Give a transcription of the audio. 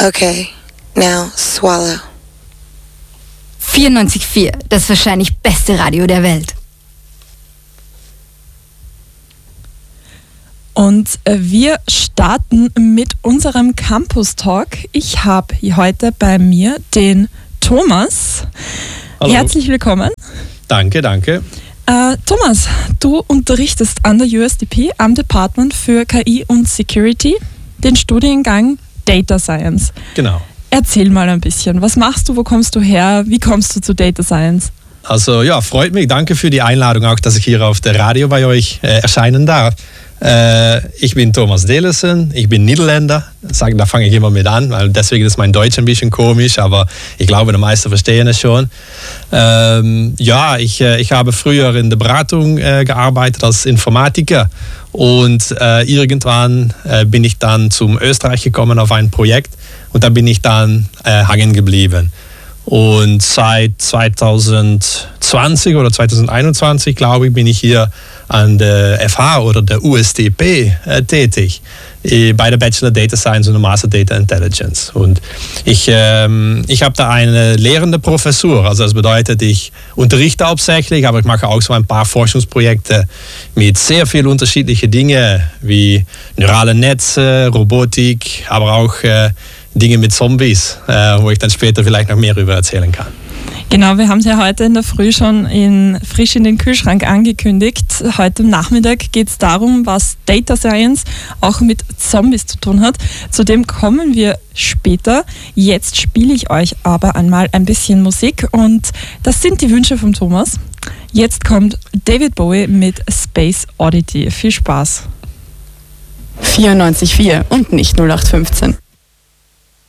Okay, now swallow. 94.4, das wahrscheinlich beste Radio der Welt. Und wir starten mit unserem Campus Talk. Ich habe heute bei mir den Thomas. Hallo. Herzlich willkommen. Danke. Thomas, du unterrichtest an der USDP am Department für KI und Security den Studiengang Data Science. Genau. Erzähl mal ein bisschen. Was machst du? Wo kommst du her? Wie kommst du zu Data Science? Also ja, freut mich. Danke für die Einladung, auch dass ich hier auf der Radio bei euch erscheinen darf. Ich bin Thomas Delissen, ich bin Niederländer. Da fange ich immer mit an, weil deswegen ist mein Deutsch ein bisschen komisch, aber ich glaube, die meisten verstehen es schon. Ich habe früher in der Beratung gearbeitet als Informatiker und irgendwann bin ich dann zum Österreich gekommen auf ein Projekt und da bin ich dann hängen geblieben. Und seit 2020 oder 2021, glaube ich, bin ich hier an der FH oder der USDP tätig, bei der Bachelor Data Science und der Master Data Intelligence. Und ich habe da eine lehrende Professur, also das bedeutet, ich unterrichte hauptsächlich, aber ich mache auch so ein paar Forschungsprojekte mit sehr vielen unterschiedlichen Dingen, wie neurale Netze, Robotik, aber auch Dinge mit Zombies, wo ich dann später vielleicht noch mehr darüber erzählen kann. Genau, wir haben es ja heute in der Früh schon frisch in den Kühlschrank angekündigt. Heute Nachmittag geht es darum, was Data Science auch mit Zombies zu tun hat. Zu dem kommen wir später. Jetzt spiele ich euch aber einmal ein bisschen Musik und das sind die Wünsche von Thomas. Jetzt kommt David Bowie mit Space Oddity. Viel Spaß. 94.4 und nicht 0815.